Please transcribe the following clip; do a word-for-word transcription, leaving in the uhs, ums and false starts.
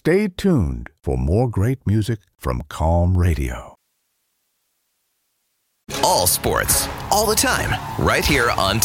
Stay tuned for more great music from Calm Radio. All sports, all the time, right here on